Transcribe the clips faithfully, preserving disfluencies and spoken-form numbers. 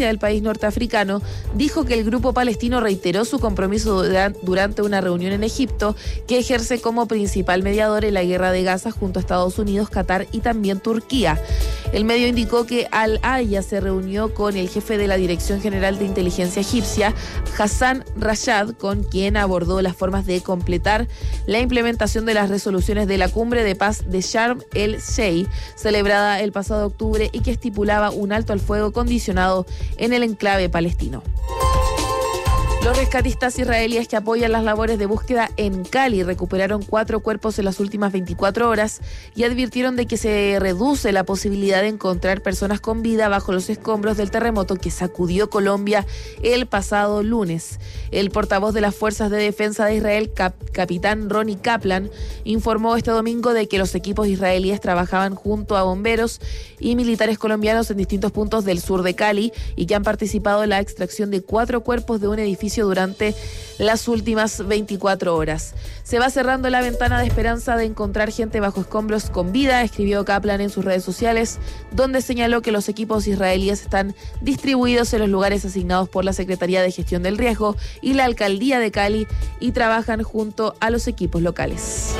presidencia del país norteafricano, dijo que el grupo palestino reiteró su compromiso durante una reunión en Egipto, que ejerce como principal mediador en la guerra de Gaza junto a Estados Unidos, Qatar y también Turquía. El medio indicó que Al-Aya se reunió con el jefe de la Dirección General de Inteligencia egipcia, Hassan Rashad, con quien abordó las formas de completar la implementación de las resoluciones de la Cumbre de Paz de Sharm el-Sheikh, celebrada el pasado octubre y que estipulaba un alto al fuego condicionado en el enclave palestino. Los rescatistas israelíes que apoyan las labores de búsqueda en Cali recuperaron cuatro cuerpos en las últimas veinticuatro horas y advirtieron de que se reduce la posibilidad de encontrar personas con vida bajo los escombros del terremoto que sacudió Colombia el pasado lunes. El portavoz de las Fuerzas de Defensa de Israel, cap- capitán Ronnie Kaplan, informó este domingo de que los equipos israelíes trabajaban junto a bomberos y militares colombianos en distintos puntos del sur de Cali y que han participado en la extracción de cuatro cuerpos de un edificio durante las últimas veinticuatro horas. Se va cerrando la ventana de esperanza de encontrar gente bajo escombros con vida, escribió Kaplan en sus redes sociales, donde señaló que los equipos israelíes están distribuidos en los lugares asignados por la Secretaría de Gestión del Riesgo y la Alcaldía de Cali y trabajan junto a los equipos locales.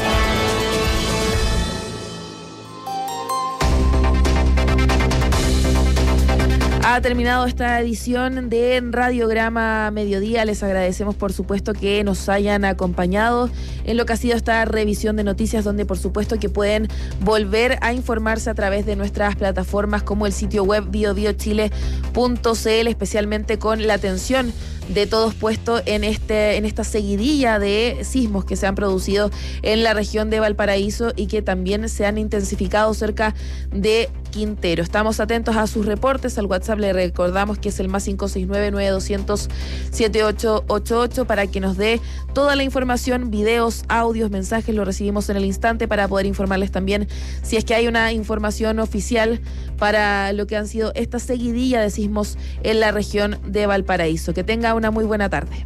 Ha terminado esta edición de Radiograma Mediodía. Les agradecemos, por supuesto, que nos hayan acompañado en lo que ha sido esta revisión de noticias, donde, por supuesto, que pueden volver a informarse a través de nuestras plataformas como el sitio web bio bio chile punto c l, especialmente con la atención de todos puesto en este en esta seguidilla de sismos que se han producido en la región de Valparaíso y que también se han intensificado cerca de Quintero. Estamos atentos a sus reportes. Al WhatsApp le recordamos que es el más cinco seis nueve, nueve dos cero cero, siete ocho ocho ocho para que nos dé toda la información, videos, audios, mensajes. Lo recibimos en el instante para poder informarles también si es que hay una información oficial para lo que han sido esta seguidilla de sismos en la región de Valparaíso. Que tenga una muy buena tarde.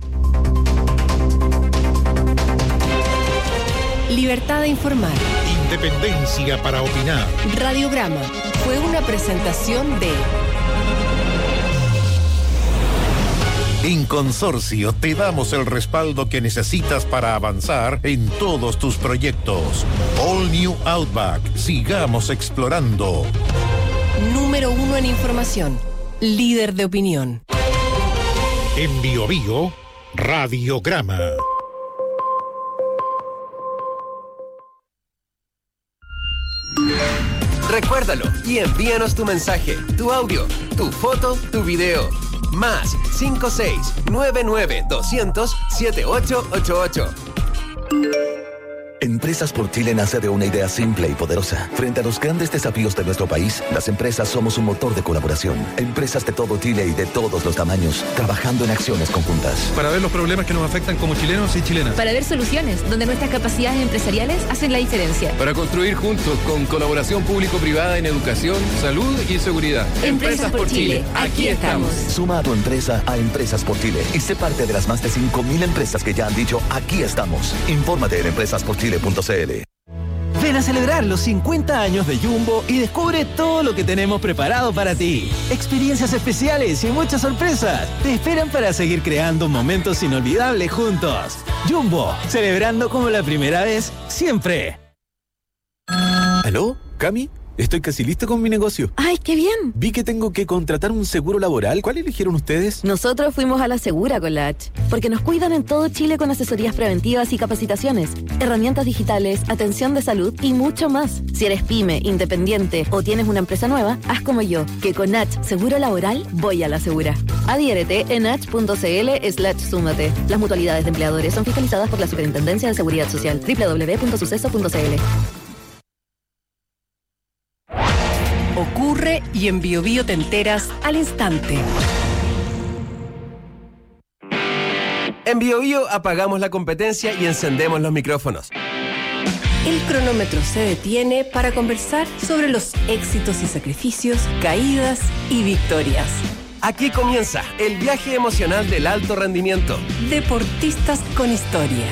Libertad de informar. Independencia para opinar. Radiograma fue una presentación de... En Consorcio te damos el respaldo que necesitas para avanzar en todos tus proyectos. All New Outback. Sigamos explorando. Número uno en información. Líder de opinión. En Bio Bio, Radiograma. Recuérdalo y envíanos tu mensaje, tu audio, tu foto, tu video. Más cinco seis nueve nueve dos cero cero siete ocho ocho ocho. Empresas por Chile nace de una idea simple y poderosa. Frente a los grandes desafíos de nuestro país, las empresas somos un motor de colaboración. Empresas de todo Chile y de todos los tamaños, trabajando en acciones conjuntas. Para ver los problemas que nos afectan como chilenos y chilenas. Para ver soluciones donde nuestras capacidades empresariales hacen la diferencia. Para construir juntos con colaboración público-privada en educación, salud y seguridad. Empresas, Empresas por Chile, aquí estamos. Suma a tu empresa a Empresas por Chile y sé parte de las más de cinco mil empresas que ya han dicho aquí estamos. Infórmate en empresas por chile punto c l. Ven a celebrar los cincuenta años de Jumbo y descubre todo lo que tenemos preparado para ti. Experiencias especiales y muchas sorpresas te esperan para seguir creando momentos inolvidables juntos. Jumbo, celebrando como la primera vez, siempre. ¿Aló, Cami? Estoy casi listo con mi negocio. ¡Ay, qué bien! Vi que tengo que contratar un seguro laboral. ¿Cuál eligieron ustedes? Nosotros fuimos a la Segura con la H, porque nos cuidan en todo Chile con asesorías preventivas y capacitaciones, herramientas digitales, atención de salud y mucho más. Si eres pyme, independiente o tienes una empresa nueva, haz como yo, que con H Seguro Laboral voy a la Segura. Adhiérete en h punto c l slash súmate. Las mutualidades de empleadores son fiscalizadas por la Superintendencia de Seguridad Social. doble u doble u doble u punto suceso punto c l. Ocurre y en Bio Bio te enteras al instante. En Bio Bio apagamos la competencia y encendemos los micrófonos. El cronómetro se detiene para conversar sobre los éxitos y sacrificios, caídas y victorias. Aquí comienza el viaje emocional del alto rendimiento. Deportistas con historia.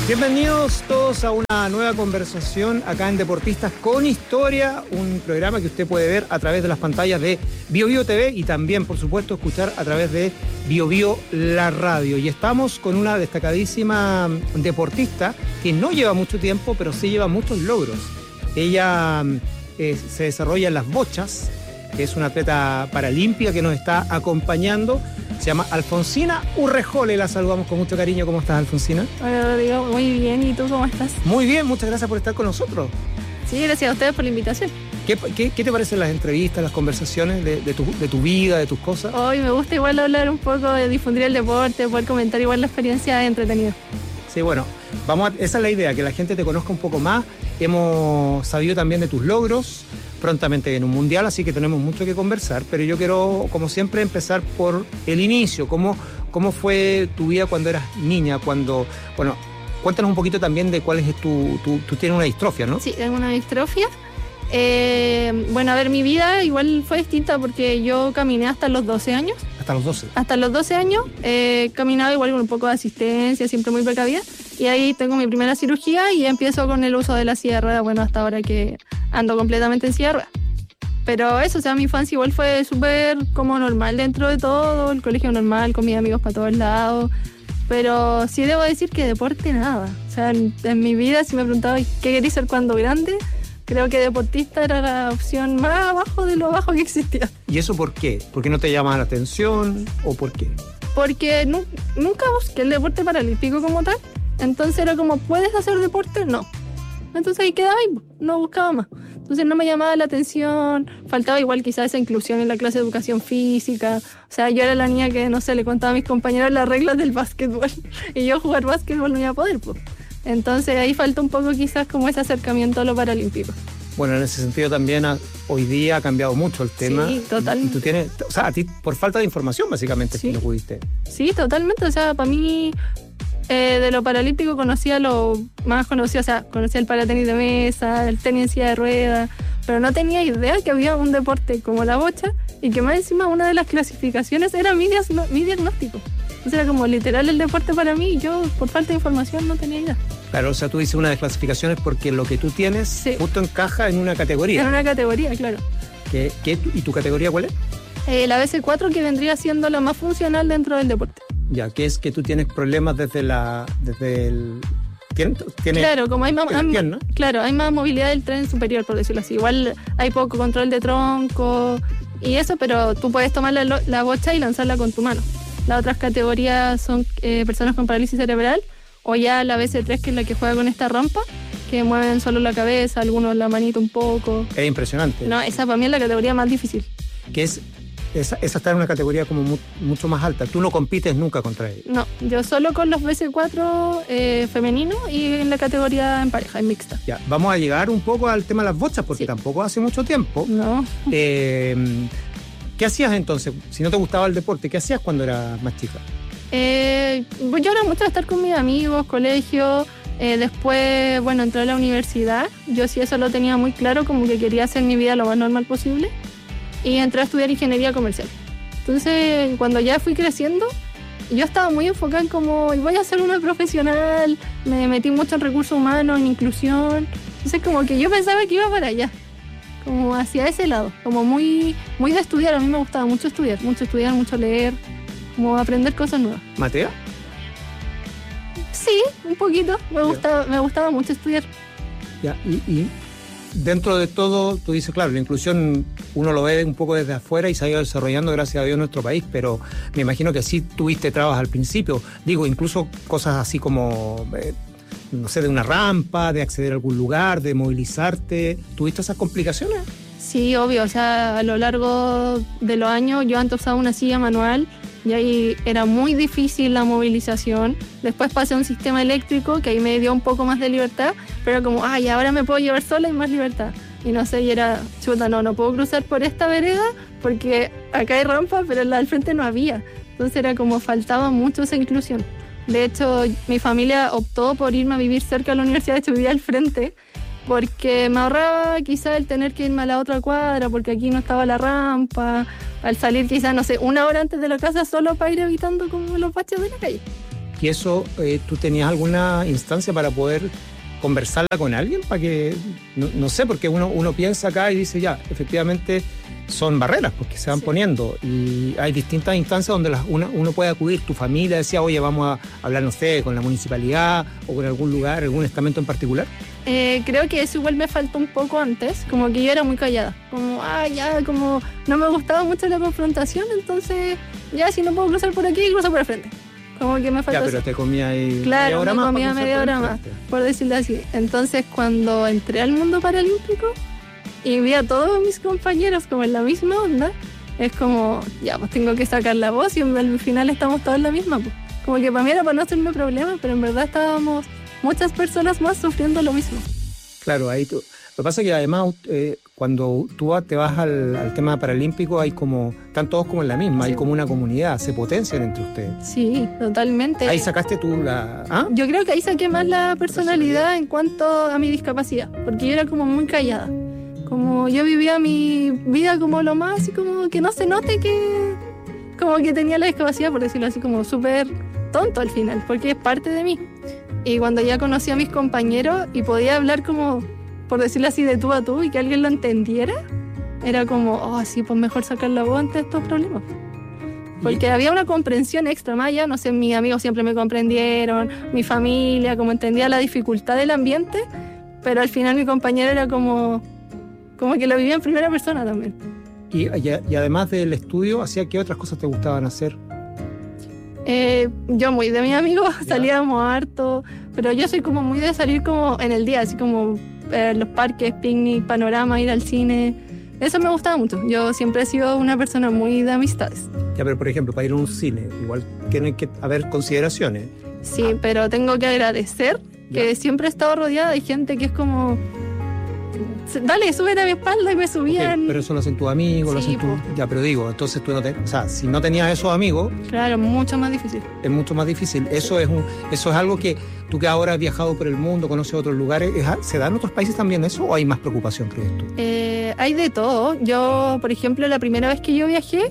Bienvenidos todos a una nueva conversación acá en Deportistas con Historia, un programa que usted puede ver a través de las pantallas de Bio Bio T V y también, por supuesto, escuchar a través de Bio Bio la radio. Y estamos con una destacadísima deportista que no lleva mucho tiempo, pero sí lleva muchos logros. Ella eh, se desarrolla en las bochas, que es una atleta paralímpica que nos está acompañando. Se llama Alfonsina Urrejole, la saludamos con mucho cariño. ¿Cómo estás, Alfonsina? Hola, Rodrigo, muy bien. ¿Y tú cómo estás? Muy bien, muchas gracias por estar con nosotros. Sí, gracias a ustedes por la invitación. ¿Qué, qué, qué te parecen las entrevistas, las conversaciones de, de, tu, de tu vida, de tus cosas? Hoy me gusta igual hablar un poco, de difundir el deporte, poder comentar igual la experiencia entretenida. Sí, bueno, vamos a, esa es la idea, que la gente te conozca un poco más. Hemos sabido también de tus logros. Prontamente viene un mundial, así que tenemos mucho que conversar, pero yo quiero, como siempre, empezar por el inicio. ¿Cómo, cómo fue tu vida cuando eras niña? Cuando, bueno, cuéntanos un poquito también de cuál es tu... Tú, tú tienes una distrofia, ¿no? Sí, tengo una distrofia. Eh, bueno, a ver, mi vida igual fue distinta porque yo caminé hasta los doce años. ¿Hasta los doce? Hasta los doce años. Eh, caminaba igual con un poco de asistencia, siempre muy precavida. Y ahí tengo mi primera cirugía y empiezo con el uso de la silla de ruedas, bueno, hasta ahora que ando completamente en silla de ruedas. Pero eso, o sea, mi infancia igual fue súper como normal dentro de todo, el colegio normal, con mis amigos para todos lados. Pero sí debo decir que deporte nada. O sea, en, en mi vida, si me preguntaba qué quería ser cuando grande, creo que deportista era la opción más abajo de lo abajo que existía. ¿Y eso por qué? ¿Por qué no te llama la atención o por qué? Porque nu- nunca busqué el deporte paralímpico como tal. Entonces era como, ¿puedes hacer deporte? No. Entonces ahí quedaba y no buscaba más. Entonces no me llamaba la atención, faltaba igual quizás esa inclusión en la clase de educación física. O sea, yo era la niña que, no sé, le contaba a mis compañeros las reglas del básquetbol y yo jugar básquetbol no iba a poder, pues. Entonces ahí falta un poco quizás como ese acercamiento a lo paralímpico. Bueno, en ese sentido también ha, hoy día ha cambiado mucho el tema. Sí, total. Y tú tienes, o sea, a ti por falta de información básicamente Sí. que no pudiste. Sí, totalmente. O sea, para mí, eh, de lo paralímpico conocía lo más conocido. O sea, conocía el paratenis de mesa, el tenis en silla de ruedas, pero no tenía idea que había un deporte como la bocha y que más encima una de las clasificaciones era mi, diagno- mi diagnóstico. Entonces era como literal el deporte para mí y yo, por falta de información, no tenía idea. Claro, o sea, tú dices una de clasificaciones porque lo que tú tienes Sí. justo encaja en una categoría. En una categoría, claro. ¿Qué, qué, ¿Y tu categoría cuál es? Eh, la B C cuatro, que vendría siendo la más funcional dentro del deporte. Ya, que es que tú tienes problemas desde la... desde el... ¿Tienes? ¿Tienes Claro, como hay más, tienes hay- pierna? claro, hay más movilidad del tren superior, por decirlo así. Igual hay poco control de tronco y eso, pero tú puedes tomar la, lo- la bocha y lanzarla con tu mano. Las otras categorías son eh, personas con parálisis cerebral o ya la B C tres, que es la que juega con esta rampa, que mueven solo la cabeza, algunos la manita un poco. Es impresionante. No, esa para mí es la categoría más difícil. Que es... Esa, esa está en una categoría como mu- mucho más alta. Tú no compites nunca contra ella. No, yo solo con los B C cuatro eh, femenino y en la categoría en pareja, en mixta. Ya, vamos a llegar un poco al tema de las bochas, porque Sí. tampoco hace mucho tiempo. No. Eh, ¿Qué hacías entonces? Si no te gustaba el deporte, ¿qué hacías cuando eras más chica? Eh, pues yo era mucho de estar con mis amigos, colegio. Eh, después, bueno, entré a la universidad. Yo sí eso lo tenía muy claro, como que quería hacer mi vida lo más normal posible. Y entré a estudiar ingeniería comercial. Entonces, cuando ya fui creciendo, yo estaba muy enfocada en como, voy a ser una profesional. Me metí mucho en recursos humanos, en inclusión. Entonces, como que yo pensaba que iba para allá. Como hacia ese lado. Como muy, muy de estudiar. A mí me gustaba mucho estudiar. Mucho estudiar, mucho leer. Como aprender cosas nuevas. ¿Matea? Sí, un poquito. Me gustaba, me gustaba mucho estudiar. Ya, y, y dentro de todo, tú dices, claro, la inclusión uno lo ve un poco desde afuera y se ha ido desarrollando, gracias a Dios, en nuestro país, pero me imagino que sí tuviste trabas al principio. Digo, incluso cosas así como, eh, no sé, de una rampa, de acceder a algún lugar, de movilizarte. ¿Tuviste esas complicaciones? Sí, obvio. O sea, a lo largo de los años yo antes usaba una silla manual y ahí era muy difícil la movilización. Después pasé a un sistema eléctrico que ahí me dio un poco más de libertad, pero como, ay, ahora me puedo llevar sola y más libertad. Y no sé, y era, chuta, no, no puedo cruzar por esta vereda porque acá hay rampa, pero en la del frente no había. Entonces era como, faltaba mucho esa inclusión. De hecho, mi familia optó por irme a vivir cerca de la universidad, de hecho vivía al frente, porque me ahorraba quizá el tener que irme a la otra cuadra, porque aquí no estaba la rampa, al salir quizá, no sé, una hora antes de la casa solo para ir evitando como los baches de la calle. Y eso, eh, ¿tú tenías alguna instancia para poder conversarla con alguien? Para que, no, no sé, porque uno, uno piensa acá y dice, ya, efectivamente son barreras porque se van sí. poniendo. Y hay distintas instancias donde las, uno, uno puede acudir. Tu familia decía, oye, vamos a hablar, no sé, con la municipalidad o con algún lugar, algún estamento en particular. Eh, creo que eso igual me faltó un poco antes, como que yo era muy callada, como, ah, ya, como no me gustaba mucho la confrontación, entonces ya si no puedo cruzar por aquí, cruzo por el frente. Como que me faltó. Ya, pero te comía ahí claro, media hora me más. comía media hora más, por decirlo así. Entonces, cuando entré al mundo paralímpico y vi a todos mis compañeros como en la misma onda, es como, ya, pues tengo que sacar la voz y al final estamos todos en la misma, pues. Como que para mí era para no hacerme problema, pero en verdad estábamos muchas personas más sufriendo lo mismo. Claro, ahí tú. Lo que pasa es que además eh, cuando tú te vas al, al tema paralímpico hay como, están todos como en la misma, sí. Hay como una comunidad, se potencian entre ustedes. Sí, totalmente. Ahí sacaste tú la... ¿ah? Yo creo que ahí saqué más la personalidad, personalidad en cuanto a mi discapacidad, porque yo era como muy callada. Como yo vivía mi vida como lo más, así como que no se note que... Como que tenía la discapacidad, por decirlo así, como súper tonto al final, porque es parte de mí. Y cuando ya conocí a mis compañeros y podía hablar como, por decirlo así, de tú a tú y que alguien lo entendiera, era como, oh, sí, pues mejor sacar la voz ante estos problemas. Porque había una comprensión extra, más allá, no sé, mis amigos siempre me comprendieron, mi familia, como entendía la dificultad del ambiente, pero al final mi compañero era como, como que lo vivía en primera persona también. Y, y, y además del estudio, ¿hacía qué otras cosas te gustaban hacer? Eh, yo muy de mis amigos, salíamos harto, pero yo soy como muy de salir como en el día, así como eh, los parques, picnic, panorama, ir al cine. Eso me gustaba mucho. Yo siempre he sido una persona muy de amistades. Ya, pero por ejemplo, para ir a un cine, igual tienen que haber consideraciones. Sí, ah. pero tengo que agradecer ya. que siempre he estado rodeada de gente que es como... Dale, suben a mi espalda y me subían. Okay, pero eso lo hacen tus amigos, sí, lo hacen tú. Ya, pero digo, entonces tú no te, o sea, si no tenías esos amigos. Claro, mucho más difícil. Es mucho más difícil. Eso es un, eso es algo que tú que ahora has viajado por el mundo, conoces otros lugares, ¿se da en otros países también eso o hay más preocupación, crees tú? Eh, hay de todo. Yo, por ejemplo, la primera vez que yo viajé,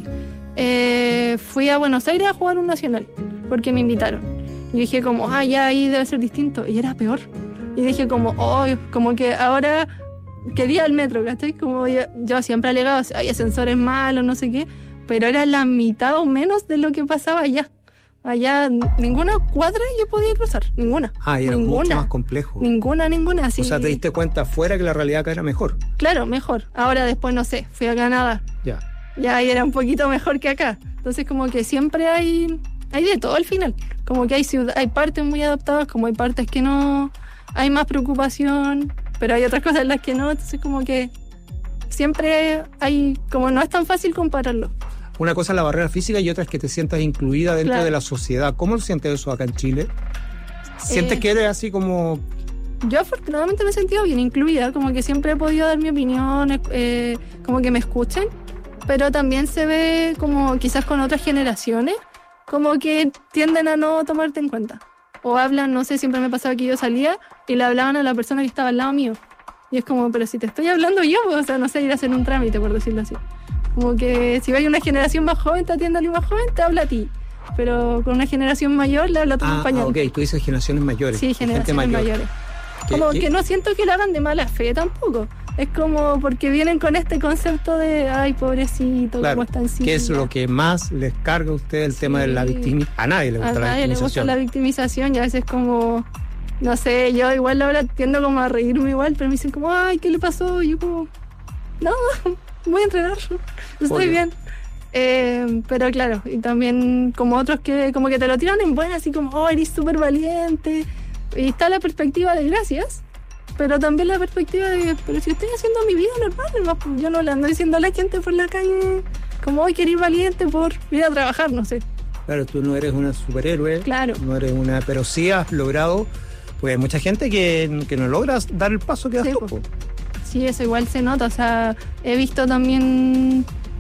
eh, fui a Buenos Aires a jugar un nacional, porque me invitaron. Y dije como, ah, ya ahí debe ser distinto. Y era peor. Y dije como, oh, como que ahora... quería el metro, ¿cachai? Como yo, yo siempre alegaba, hay ascensores malos, no sé qué, pero era la mitad o menos de lo que pasaba allá. Allá ninguna cuadra yo podía cruzar, ninguna. Ah, y era ninguna, mucho más complejo. Ninguna, ninguna. Así. O sea, te diste cuenta afuera que la realidad acá era mejor. Claro, mejor. Ahora después, no sé, fui a Canadá. Ya. Ya ahí era un poquito mejor que acá. Entonces como que siempre hay, hay de todo al final. Como que hay, ciudad, hay partes muy adaptadas, como hay partes que no, hay más preocupación... pero hay otras cosas en las que no, entonces como que siempre hay, como no es tan fácil compararlo. Una cosa es la barrera física y otra es que te sientas incluida dentro claro. de la sociedad. ¿Cómo lo sientes eso acá en Chile? ¿Sientes eh, que eres así como...? Yo afortunadamente me he sentido bien incluida, como que siempre he podido dar mi opinión, eh, como que me escuchen, pero también se ve como quizás con otras generaciones, como que tienden a no tomarte en cuenta. O hablan, no sé, siempre me pasaba que yo salía y le hablaban a la persona que estaba al lado mío. Y es como, pero si te estoy hablando yo, o sea, no sé, ir a hacer un trámite, por decirlo así. Como que si hay una generación más joven, te atiende a alguien más joven, te habla a ti. Pero con una generación mayor, le habla a tu ah, compañero. Ah, ok, tú dices generaciones mayores. Sí, generaciones mayor. mayores. Como ¿Qué? que no siento que lo hagan de mala fe tampoco. Es como porque vienen con este concepto de, ay, pobrecito, claro, cómo están sin. ¿Qué es lo que más les carga a usted el sí. tema de la victimización? A nadie le gusta a la nadie victimización. le gusta la victimización y a veces como, no sé, yo igual ahora tiendo como a reírme igual, pero me dicen como, ay, ¿qué le pasó? Y yo como, no, voy a entrenar, estoy Oye. bien. Eh, pero claro, y también como otros que como que te lo tiran en buena, así como, oh, eres súper valiente. Y está la perspectiva de gracias, pero también la perspectiva de, pero si estoy haciendo mi vida normal, no, yo no le ando diciendo a la gente por la calle como hoy querer ir valiente por ir a trabajar, no sé. Claro, tú no eres una superhéroe, claro. no eres una, pero sí has logrado, pues hay mucha gente que, que no logra dar el paso que das sí, tú. Pues. Sí, eso igual se nota, o sea, he visto también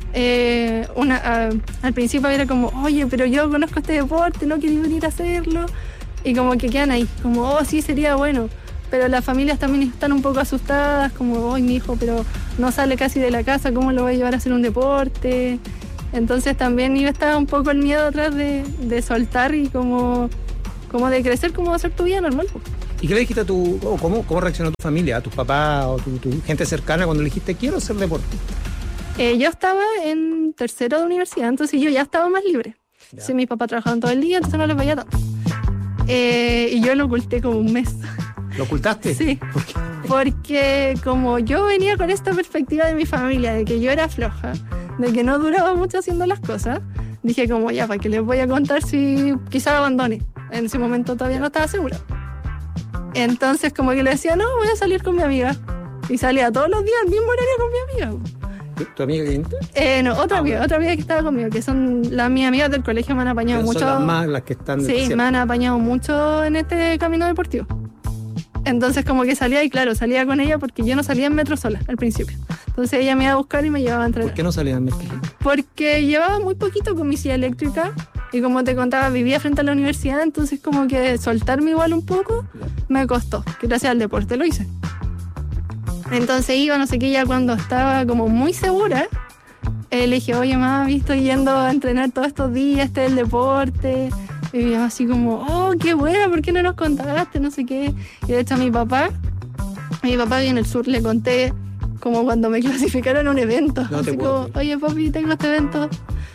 eh, una, uh, al principio era como, oye, pero yo conozco este deporte, no quiero venir a hacerlo. Y como que quedan ahí, como, oh, sí, sería bueno. Pero las familias también están un poco asustadas, como, oh, mi hijo, pero no sale casi de la casa, ¿cómo lo voy a llevar a hacer un deporte? Entonces también iba a estar un poco el miedo atrás de, de soltar y como como de crecer, como hacer tu vida normal. ¿Y qué le dijiste a tu, o cómo, cómo reaccionó tu familia, a tus papás o tu, tu gente cercana cuando le dijiste quiero ser deportista? Eh, yo estaba en tercero de universidad, entonces yo ya estaba más libre. Sí, mis papás trabajaban todo el día, entonces no les veía tanto. Eh, y yo lo oculté como un mes. ¿Lo ocultaste? Sí. ¿Por qué? Porque como yo venía con esta perspectiva de mi familia, de que yo era floja, de que no duraba mucho haciendo las cosas, dije como ya, ¿para qué les voy a contar si quizás abandone? En ese momento todavía no estaba segura. Entonces como que le decía, no, voy a salir con mi amiga. Y salía todos los días al mismo horario con mi amiga. ¿Tu amiga que Eh, no, otra ah, amiga, okay. otra amiga que estaba conmigo, que son las mis amigas del colegio, me han apañado Pero mucho. Son las más las que están Sí, siempre. me han apañado mucho en este camino deportivo. Entonces como que salía y claro, salía con ella porque yo no salía en metro sola al principio. Entonces ella me iba a buscar y me llevaba a entrenar. ¿Por qué no salía en metro? Porque llevaba muy poquito con mi silla eléctrica y como te contaba, vivía frente a la universidad, entonces como que soltarme igual un poco me costó, que gracias al deporte lo hice. Entonces iba, no sé qué, ya cuando estaba como muy segura, eh, le dije, oye, mami, estoy yendo a entrenar todos estos días, este es el deporte. Y mi mamá así como, oh, qué buena, ¿por qué no nos contaste? No sé qué. Y de hecho a mi papá, a mi papá vive en el sur, le conté como cuando me clasificaron a un evento. No así te como, oye, papi, tengo este evento.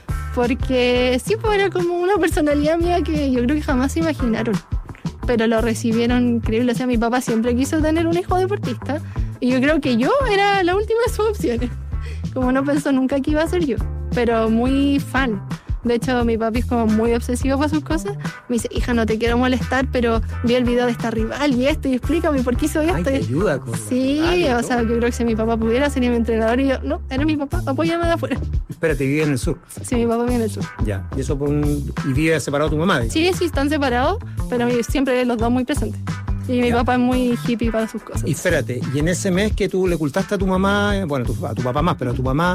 Porque sí, pues era como una personalidad mía que yo creo que jamás se imaginaron. Pero lo recibieron increíble. O sea, mi papá siempre quiso tener un hijo deportista. Y yo creo que yo era la última de sus opciones. Como no pensó nunca que iba a ser yo. Pero muy fan. De hecho, mi papi es como muy obsesivo para sus cosas. Me dice, hija, no te quiero molestar, pero vi el video de esta rival y esto, y explícame por qué hizo esto. Ay, te ayuda con Sí, vale, o sea, yo creo que si mi papá pudiera, sería mi entrenador. Y yo, no, era mi papá, apóyame de afuera. Espérate, vive en el sur. Sí, mi papá vive en el sur. Ya, y eso por un... ¿Y vive separado tu mamá? Digamos. Sí, sí, están separados, pero siempre los dos muy presentes. Y mi ya. papá es muy hippie para sus cosas. Y espérate, y en ese mes que tú le ocultaste a tu mamá, bueno, tu, a tu papá más, pero a tu mamá,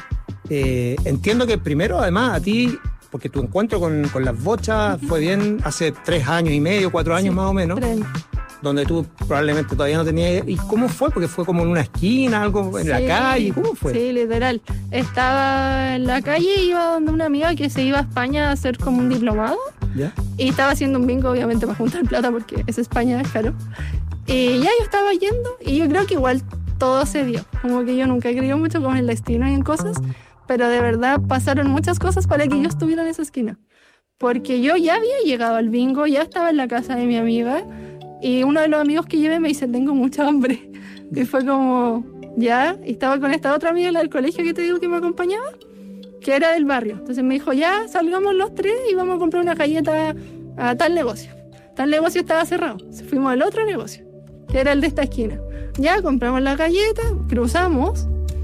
eh, entiendo que primero, además, a ti... Porque tu encuentro con, con las bochas fue bien hace tres años y medio, cuatro años sí, más o menos. Tres. Donde tú probablemente todavía no tenías... ¿Y cómo fue? Porque fue como en una esquina, algo en sí, la calle. ¿Cómo fue? Sí, literal. Estaba en la calle, iba donde una amiga que se iba a España a hacer como un diplomado. ¿Ya? Y estaba haciendo un bingo, obviamente, para juntar plata, porque es España, claro. Y ya yo estaba yendo, y yo creo que igual todo se dio. Como que yo nunca he creído mucho como en el destino y en cosas... pero de verdad pasaron muchas cosas para que yo estuviera en esa esquina. Porque yo ya había llegado al bingo, ya estaba en la casa de mi amiga, y uno de los amigos que llevé me dice, tengo mucha hambre. Y fue como, ya, y estaba con esta otra amiga, la del colegio que te digo que me acompañaba, que era del barrio. Entonces me dijo, ya, salgamos los tres y vamos a comprar una galleta a tal negocio. Tal negocio estaba cerrado. Fuimos al otro negocio, que era el de esta esquina. Ya, compramos la galleta, cruzamos,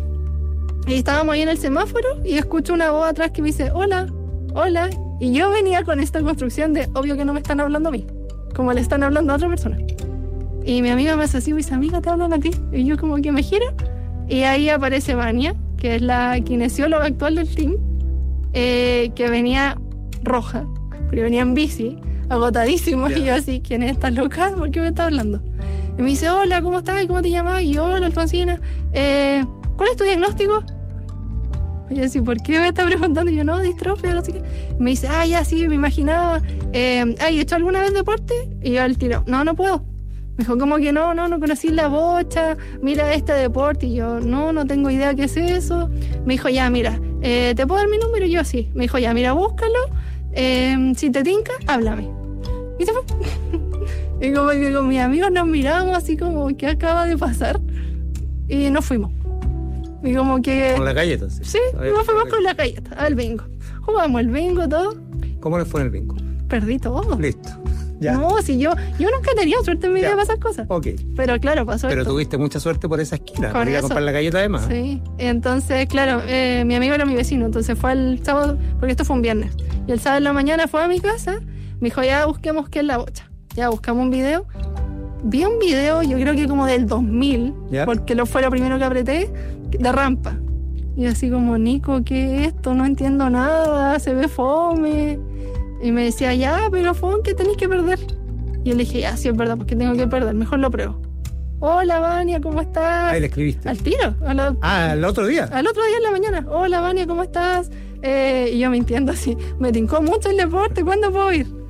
y estábamos ahí en el semáforo y escucho una voz atrás que me dice, hola, hola. Y yo venía con esta construcción de, obvio que no me están hablando a mí, como le están hablando a otra persona. Y mi amiga me hace así, dice, amiga, te hablan a ti. Y yo como que me giro. Y ahí aparece Vania, que es la kinesióloga actual del team, eh, que venía roja, porque venía en bici, agotadísimo. Yeah. Y yo así, ¿quién es esta loca? ¿Por qué me está hablando? Y me dice, hola, ¿cómo estás? ¿Cómo te llamas? Y yo, hola, Alfonsina. Eh, ¿Cuál es tu diagnóstico? Y así, ¿por qué me está preguntando? Y yo, no, distrofia, no sé qué. Me dice, ah, ya, sí, me imaginaba. Eh, ¿Has hecho alguna vez deporte? Y yo al tiro, no, no puedo. Me dijo, ¿cómo que no? No, no conocí la bocha. Mira este deporte. Y yo, no, no tengo idea qué es eso. Me dijo, ya, mira, eh, ¿te puedo dar mi número? Y yo, sí. Me dijo, ya, mira, búscalo. Eh, si te tinca, háblame. Y se fue. Y como que con mis amigos nos mirábamos así como, ¿qué acaba de pasar? Y nos fuimos. Y como que... ¿Con la galleta? Sí, sí nos fuimos con la galleta al bingo. Jugamos el bingo, todo. ¿Cómo le fue en el bingo? Perdí todo. Listo. Ya. No, si yo, yo nunca tenía suerte en mi vida para esas cosas. Ok. Pero claro, pasó Pero esto. tuviste mucha suerte por esa esquina. Por para ir a comprar la galleta además. Sí. Entonces, claro, eh, mi amigo era mi vecino. Entonces fue el sábado, porque esto fue un viernes. Y el sábado en la mañana fue a mi casa. Me dijo, ya busquemos qué es la bocha. Ya buscamos un video. Vi un video, yo creo que como del dos mil, ¿ya? Porque lo fue lo primero que apreté, de rampa. Y así como, Nico, ¿qué es esto? No entiendo nada, se ve fome. Y me decía, ya, pero fome, ¿qué tenés que perder? Y yo le dije, ya, sí, es verdad, porque tengo que perder, mejor lo pruebo. Hola, Vania, ¿cómo estás? Ahí le escribiste. Al tiro. A la, ah, ¿al otro día? Al otro día en la mañana. Hola, Vania, ¿cómo estás? Eh, y yo mintiendo así, me tincó mucho el deporte, ¿cuándo puedo ir?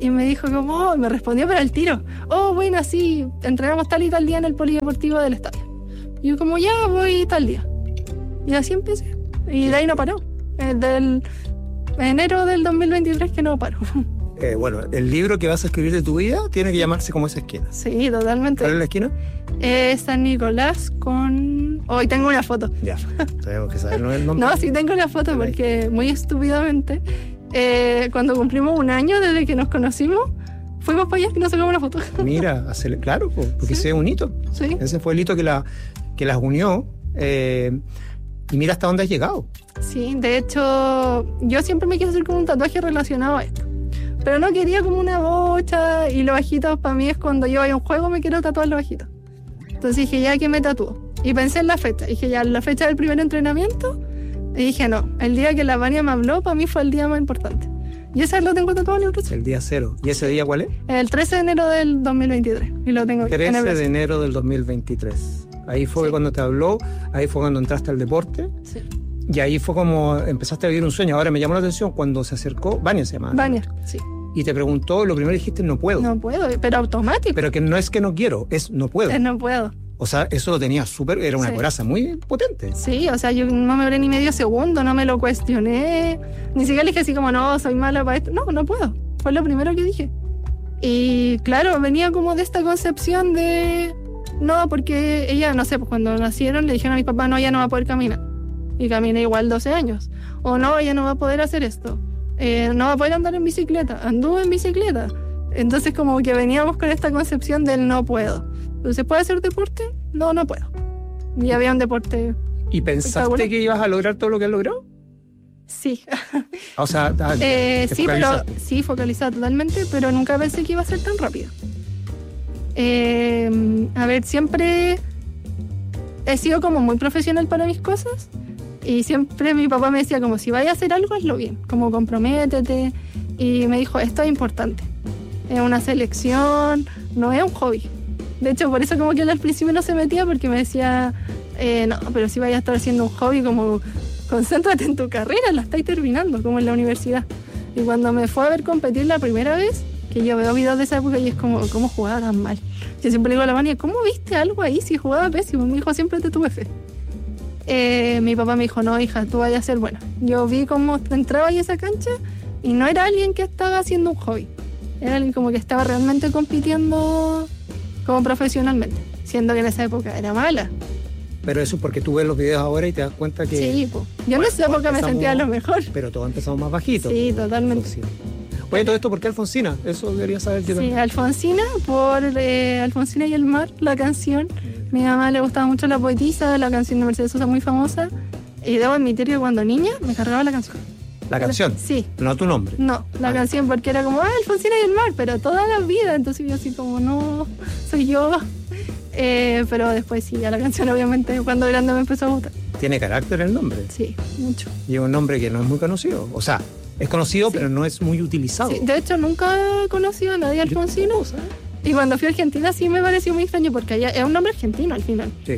Y me dijo como, oh, me respondió pero al tiro. Oh, bueno, sí, entrenamos tal y tal día en el polideportivo del estadio. Y yo como, ya voy tal día. Y así empecé. Y de ahí no paró. Desde el enero del dos mil veintitrés que no paró. Eh, bueno, el libro que vas a escribir de tu vida tiene que llamarse como esa esquina. Sí, totalmente. ¿Cuál es la esquina? Eh, San Nicolás con... Hoy tengo una foto. Ya, tenemos que saber el nombre. No, sí tengo una foto porque muy estúpidamente, eh, cuando cumplimos un año desde que nos conocimos, fuimos para allá y nos sacamos una foto. Mira, hacer, claro, porque ¿sí? Ese es un hito. Sí. Ese fue el hito que, la, que las unió. Eh, y mira hasta dónde has llegado. Sí, de hecho, yo siempre me quise hacer como un tatuaje relacionado a esto. Pero no quería como una bocha, y los bajitos para mí es cuando yo voy a un juego me quiero tatuar los bajitos. Entonces dije, ya que me tatúo. Y pensé en la fecha. Dije, ya, la fecha del primer entrenamiento. Y dije, no, el día que la Vania me habló, para mí fue el día más importante. Y ese lo tengo tatuado en el brazo. El día cero. ¿Y ese día cuál es? El trece de enero del dos mil veintitrés. Y lo tengo trece en el brazo. de enero del dos mil veintitrés. Ahí fue sí. Cuando te habló, ahí fue cuando entraste al deporte. Sí. Y ahí fue como empezaste a vivir un sueño. Ahora me llamó la atención cuando se acercó, Vania se llama. Vania, sí. Y te preguntó, lo primero dijiste, no puedo. No puedo, pero automático. Pero que no es que no quiero, es no puedo. Es no puedo. O sea, eso lo tenía súper, era una sí. coraza muy potente. Sí, o sea, yo no me hablé ni medio segundo, no me lo cuestioné. Ni siquiera le dije así como, no, soy mala para esto. No, no puedo. Fue lo primero que dije. Y claro, venía como de esta concepción de... No, porque ella, no sé, pues cuando nacieron le dijeron a mi papá, no, ella no va a poder caminar. Y camina igual doce años. O no, ella no va a poder hacer esto. Eh, no va a poder andar en bicicleta. Anduvo en bicicleta. Entonces como que veníamos con esta concepción del no puedo. ¿Se puede hacer deporte? No, no puedo. Y había un deporte. ¿Y pensaste que ibas a lograr todo lo que has logrado? Sí. O sea, eh, sí, pero sí, focalizada totalmente, pero nunca pensé que iba a ser tan rápido. Eh, a ver, siempre he sido como muy profesional para mis cosas y siempre mi papá me decía como si vayas a hacer algo, hazlo bien, como comprométete. Y me dijo, esto es importante. Es una selección, no es un hobby. De hecho, por eso como que él al principio no se metía porque me decía, eh, no, pero si vayas a estar haciendo un hobby, como concéntrate en tu carrera, la estáis terminando, como en la universidad. Y cuando me fue a ver competir la primera vez, que yo veo videos de esa época y es como, ¿cómo jugaba tan mal? Yo siempre le digo a la Vania, ¿cómo viste algo ahí si jugaba pésimo? Mi hijo siempre te tuve fe. Eh, mi papá me dijo, no, hija, tú vayas a ser buena. Yo vi cómo entraba ahí a esa cancha y no era alguien que estaba haciendo un hobby. Era alguien como que estaba realmente compitiendo como profesionalmente, siendo que en esa época era mala. Pero eso es porque tú ves los videos ahora y te das cuenta que... Sí, pues. Yo bueno, en esa época me sentía lo mejor. Pero todos empezamos más bajitos. Sí, totalmente. Oye, todo esto, ¿por qué Alfonsina? Eso debería saber yo también. Sí, Alfonsina, por eh, Alfonsina y el mar, la canción. A mi mamá le gustaba mucho La Poetisa, la canción de Mercedes Sosa muy famosa. Y debo admitir que cuando niña me cargaba la canción. ¿La canción? Sí. ¿No tu nombre? No, la ah. canción, porque era como, ah, Alfonsina y el mar, pero toda la vida. Entonces yo así como, no, soy yo. Eh, pero después sí, a la canción obviamente cuando grande me empezó a gustar. ¿Tiene carácter el nombre? Sí, mucho. Y es un nombre que no es muy conocido. O sea, es conocido, sí, pero no es muy utilizado. Sí, de hecho, nunca he conocido a nadie Alfonsino. Y cuando fui a Argentina sí me pareció muy extraño porque allá es un nombre argentino al final. Sí.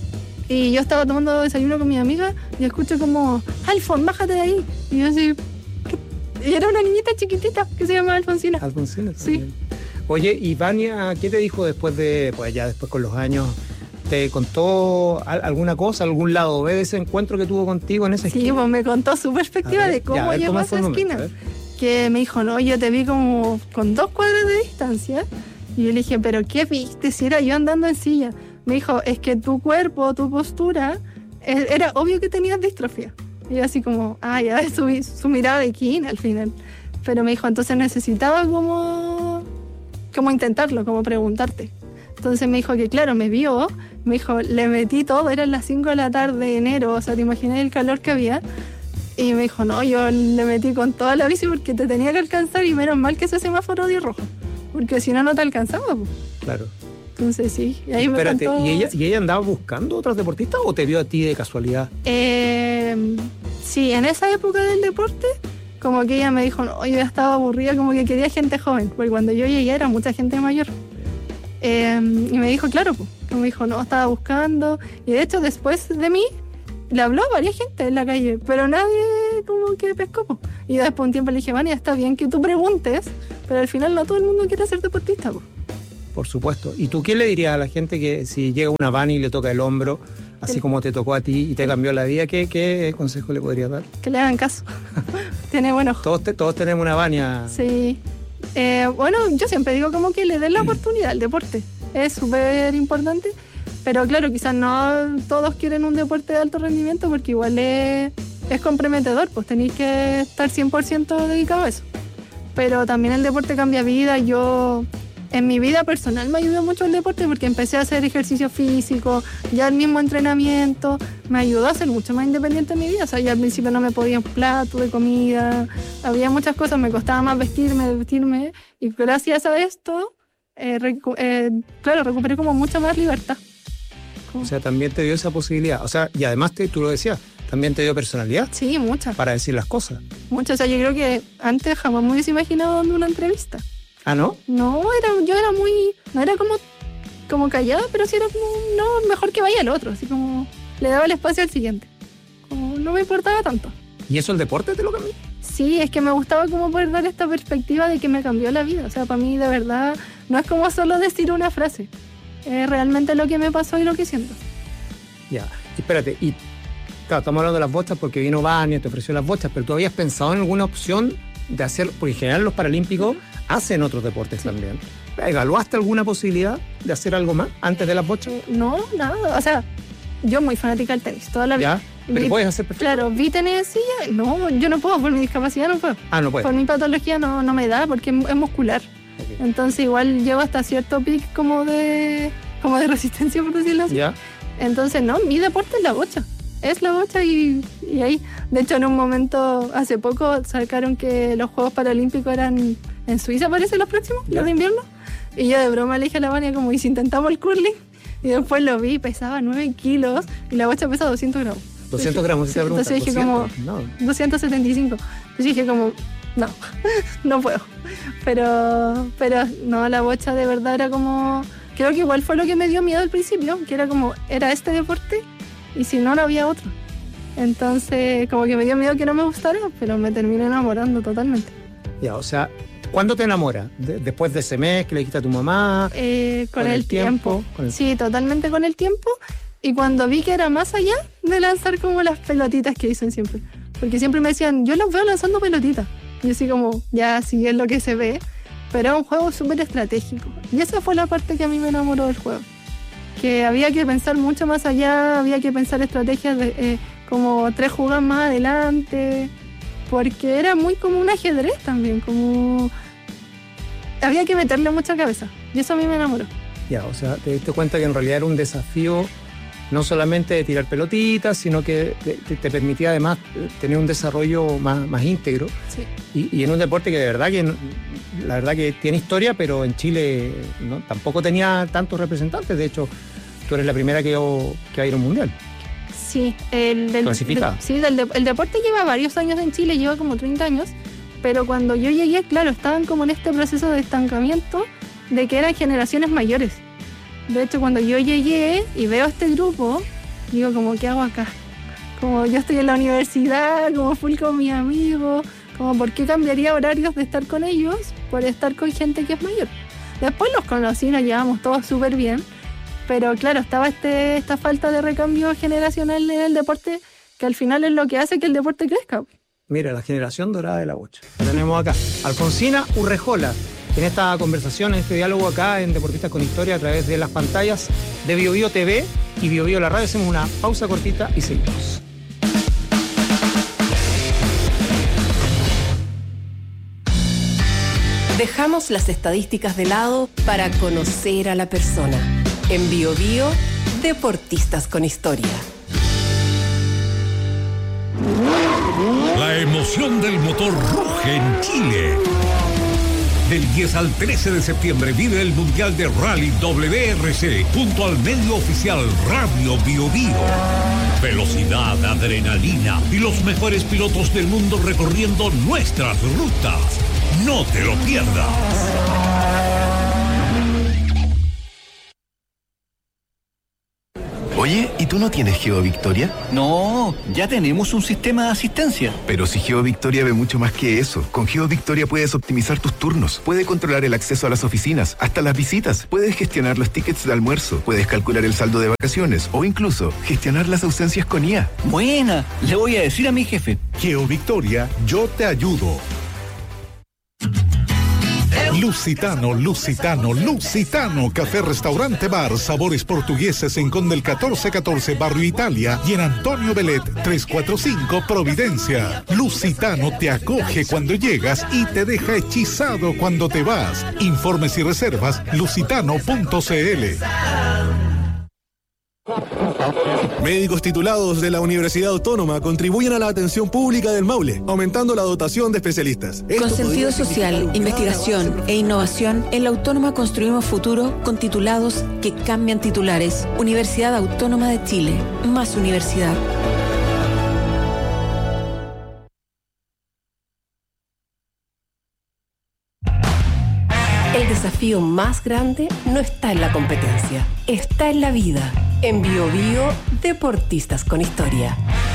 Y yo estaba tomando desayuno con mi amiga y escucho como, Alfon, bájate de ahí. Y yo así, ¿qué? Y era una niñita chiquitita que se llamaba Alfonsina. Alfonsina, sí. Oye, y Vania, ¿qué te dijo después de, pues ya después con los años? ¿Te contó alguna cosa, algún lado B de ese encuentro que tuvo contigo en esa esquina? Sí, pues me contó su perspectiva ver, de cómo ya, llegó a esa esquina. Momento, que me dijo, no, yo te vi como con dos cuadras de distancia. Y yo le dije, ¿pero qué viste? Si era yo andando en silla. Me dijo, es que tu cuerpo, tu postura, era obvio que tenías distrofia. Y yo así como, ah, ya, su, su mirada de quién al final. Pero me dijo, entonces necesitaba como, como intentarlo, como preguntarte. Entonces me dijo que claro, me vio, me dijo, le metí todo, eran las cinco de la tarde de enero, o sea, te imaginas el calor que había. Y me dijo, no, yo le metí con toda la bici porque te tenía que alcanzar y menos mal que ese semáforo dio rojo, porque si no, no te alcanzaba. Pues. Claro. Entonces sí, y ahí Espérate, me contó... ¿y ella, ¿y ella andaba buscando otros deportistas o te vio a ti de casualidad? Eh, sí, en esa época del deporte, como que ella me dijo, no, yo ya estaba aburrida, como que quería gente joven, porque cuando yo llegué era mucha gente mayor. Eh, y me dijo, claro, pues, me dijo, no, estaba buscando, y de hecho después de mí, le habló a varias gente en la calle, pero nadie como que pescó, pues. Y después de un tiempo le dije, Vania, está bien que tú preguntes, pero al final no todo el mundo quiere ser deportista, pues. Por supuesto. ¿Y tú qué le dirías a la gente que si llega una van y le toca el hombro, así el... como te tocó a ti y te cambió la vida, ¿qué, qué consejo le podrías dar? Que le hagan caso. Tiene buenos. Todos, te, todos tenemos una vania. Sí. Eh, bueno, yo siempre digo como que le den la oportunidad al deporte. Es súper importante. Pero claro, quizás no todos quieren un deporte de alto rendimiento porque igual es, es comprometedor, pues tenéis que estar cien por ciento dedicado a eso. Pero también el deporte cambia vida. Yo, en mi vida personal me ayudó mucho el deporte porque empecé a hacer ejercicio físico, ya el mismo entrenamiento, me ayudó a ser mucho más independiente en mi vida. O sea, yo al principio no me podía un plato de comida, había muchas cosas, me costaba más vestirme, vestirme, y gracias a esto, eh, recu- eh, claro, recuperé como mucha más libertad. O sea, también te dio esa posibilidad. O sea, y además te, tú lo decías, también te dio personalidad. Sí, mucha. Para decir las cosas. Mucha. O sea, yo creo que antes jamás me hubiese imaginado dando una entrevista. ¿Ah, no? No, era, yo era muy... No era como, como callada, pero sí era como... No, mejor que vaya el otro. Así como... Le daba el espacio al siguiente. Como no me importaba tanto. ¿Y eso el deporte te lo cambió? Sí, es que me gustaba como poder dar esta perspectiva de que me cambió la vida. O sea, para mí de verdad no es como solo decir una frase. Es realmente lo que me pasó y lo que siento. Ya, espérate, y claro, estamos hablando de las bochas porque vino Vania, te ofreció las bochas, pero ¿tú habías pensado en alguna opción de hacer, porque en general los paralímpicos hacen otros deportes sí. también? ¿Evaluaste alguna posibilidad de hacer algo más antes de las bochas? No, nada, o sea, yo muy fanática del tenis, toda la vida. ¿Ya? ¿Pero vi, puedes hacer perfecto? Claro, vi tenis, sí, no, yo no puedo, por mi discapacidad no puedo. Ah, no puedes. Por mi patología no, no me da, porque es muscular. Okay. Entonces igual llego hasta cierto pic como de como de resistencia, por decirlo así. ¿Ya? Entonces, no, mi deporte es la bocha. Es la bocha y, y ahí. De hecho, en un momento, hace poco, sacaron que los Juegos Paralímpicos eran en Suiza, parece, los próximos, ¿ya? Los de invierno. Y yo de broma le dije a la Vania como, ¿y si intentamos el curling? Y después lo vi, pesaba nueve kilos y la bocha pesa doscientos gramos. doscientos gramos, sí, entonces dije como, no. doscientos setenta y cinco. Entonces dije como, no, no puedo. Pero, pero no, la bocha de verdad era como... Creo que igual fue lo que me dio miedo al principio, que era como, era este deporte y si no, no había otro. Entonces, como que me dio miedo que no me gustara, pero me terminé enamorando totalmente. Ya, o sea, ¿cuándo te enamoras? ¿De- ¿Después de ese mes que le dijiste a tu mamá? Eh, con, con el, el tiempo. tiempo. Con el... Sí, totalmente con el tiempo. Y cuando vi que era más allá de lanzar como las pelotitas que dicen siempre. Porque siempre me decían, yo los veo lanzando pelotitas. Y así como, ya, sí es lo que se ve. Pero era un juego súper estratégico. Y esa fue la parte que a mí me enamoró del juego. Que había que pensar mucho más allá, había que pensar estrategias de, eh, como tres jugadas más adelante. Porque era muy como un ajedrez también, como... Había que meterle mucha cabeza. Y eso a mí me enamoró. Ya, o sea, te diste cuenta que en realidad era un desafío no solamente de tirar pelotitas, sino que te, te permitía además tener un desarrollo más, más íntegro. Sí. Y, y en un deporte que de verdad que, la verdad que tiene historia, pero en Chile no, tampoco tenía tantos representantes. De hecho, tú eres la primera que, que va a ir a un mundial. Sí, el, del, ¿clasificada? De, sí, del, el deporte lleva varios años en Chile, lleva como treinta años, pero cuando yo llegué, claro, estaban como en este proceso de estancamiento de que eran generaciones mayores. De hecho, cuando yo llegué y veo este grupo, digo como, ¿qué hago acá? Como yo estoy en la universidad, como full con mis amigos, como ¿por qué cambiaría horarios de estar con ellos por estar con gente que es mayor? Después los conocí, nos llevamos todos súper bien, pero claro, estaba este, esta falta de recambio generacional en el deporte, que al final es lo que hace que el deporte crezca. Mira, la generación dorada de la bocha. La tenemos acá. Alfonsina Urrejola, en esta conversación, en este diálogo acá en Deportistas con Historia a través de las pantallas de BioBio T V y BioBio La Radio. Hacemos una pausa cortita y seguimos. Dejamos las estadísticas de lado para conocer a la persona. En BioBio, Deportistas con Historia. La emoción del motor ruge en Chile. Del diez al trece de septiembre vive el Mundial de Rally W R C junto al medio oficial Radio BioBio. Velocidad, adrenalina y los mejores pilotos del mundo recorriendo nuestras rutas. No te lo pierdas. Oye, ¿y tú no tienes GeoVictoria? No, ya tenemos un sistema de asistencia. Pero si GeoVictoria ve mucho más que eso. Con GeoVictoria puedes optimizar tus turnos, puedes controlar el acceso a las oficinas, hasta las visitas, puedes gestionar los tickets de almuerzo, puedes calcular el saldo de vacaciones o incluso gestionar las ausencias con I A. Buena, le voy a decir a mi jefe. GeoVictoria, yo te ayudo. Lusitano, Lusitano, Lusitano, café, restaurante, bar, sabores portugueses en Conde el catorce catorce, Barrio Italia, y en Antonio Belet, trescientos cuarenta y cinco, Providencia. Lusitano te acoge cuando llegas y te deja hechizado cuando te vas. Informes y reservas, lusitano punto c l. Médicos titulados de la Universidad Autónoma contribuyen a la atención pública del Maule, aumentando la dotación de especialistas. Con sentido social, investigación e innovación, en la Autónoma construimos futuro con titulados que cambian titulares. Universidad Autónoma de Chile. Más universidad. El desafío más grande no está en la competencia, está en la vida. En Bio Bio, deportistas con historia.